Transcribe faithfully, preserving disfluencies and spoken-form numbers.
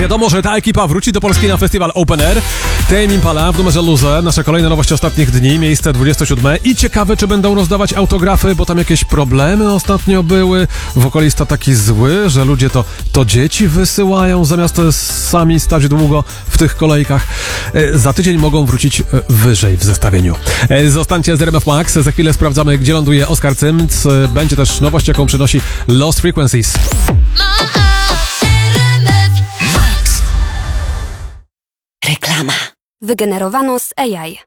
Wiadomo, że ta ekipa wróci do Polski na festiwal Open Air. Tame Impala w numerze Loser. Nasza kolejna nowość ostatnich dni, miejsce dwudzieste siódme. I ciekawe, czy będą rozdawać autografy, bo tam jakieś problemy ostatnio były. Wokalista taki zły, że ludzie to, to dzieci wysyłają, zamiast sami stać długo w tych kolejkach. Za tydzień mogą wrócić wyżej w zestawieniu. Zostańcie z R M F Max. Za chwilę sprawdzamy, gdzie ląduje Oskar Cymc. Będzie też nowość, jaką przynosi Lost Frequencies. Reklama. Wygenerowano z A I.